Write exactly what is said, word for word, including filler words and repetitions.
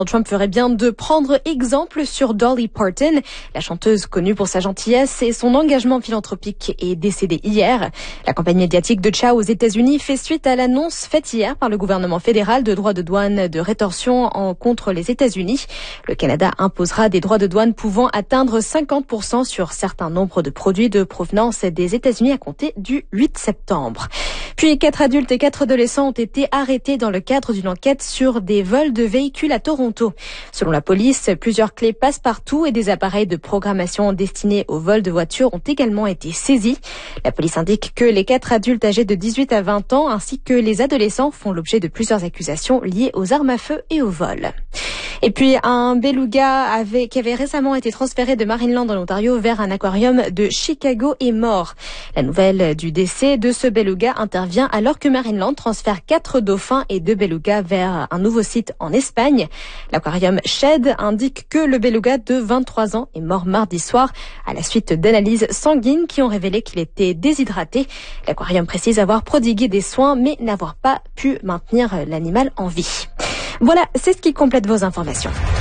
Trump ferait bien de prendre exemple sur Dolly Parton. La chanteuse connue pour sa gentillesse et son engagement philanthropique est décédée hier. La campagne médiatique de Ciao aux États-Unis fait suite à l'annonce faite hier par le gouvernement fédéral de droits de douane de rétorsion en contre les États-Unis. Le Canada imposera des droits de douane pouvant atteindre cinquante pour cent sur certains nombres de produits de provenance des États-Unis à compter du huit septembre. Puis quatre adultes et quatre adolescents ont été arrêtés dans le cadre d'une enquête sur des vols de véhicules à Toronto. Selon la police, plusieurs clés passe-partout et des appareils de programmation destinés au vol de voitures ont également été saisis. La police indique que les quatre adultes âgés de dix-huit à vingt ans ainsi que les adolescents font l'objet de plusieurs accusations liées aux armes à feu et au vol. Et puis, un beluga avait, qui avait récemment été transféré de Marineland dans l'Ontario vers un aquarium de Chicago est mort. La nouvelle du décès de ce beluga intervient alors que Marineland transfère quatre dauphins et deux belugas vers un nouveau site en Espagne. L'aquarium Shed indique que le beluga de vingt-trois ans est mort mardi soir à la suite d'analyses sanguines qui ont révélé qu'il était déshydraté. L'aquarium précise avoir prodigué des soins mais n'avoir pas pu maintenir l'animal en vie. Voilà, c'est ce qui complète vos informations.